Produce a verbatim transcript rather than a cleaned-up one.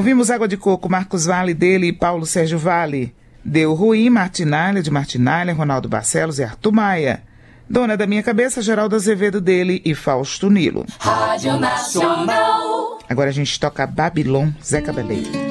Ouvimos Água de Coco, Marcos Valle, dele e Paulo Sérgio Vale. Deu Ruim, Martinalha, de Martinalha, Ronaldo Barcelos e Arthur Maia. Dona da Minha Cabeça, Geraldo Azevedo, dele e Fausto Nilo. Rádio Nacional. Agora a gente toca Babilon, Zé Cabaleiro.